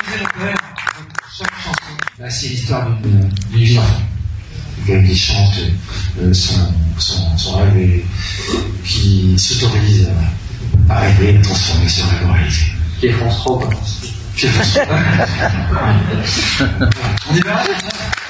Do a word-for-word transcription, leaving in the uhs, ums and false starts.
disait le père, chaque chanson, bah, c'est l'histoire d'une vie d'enfant. Qui chante euh, son, son, son rêve et qui s'autorise à rêver, à transformer ce rêve en réalité. Qui est France trois, quoi. Qui est France trois. On y va.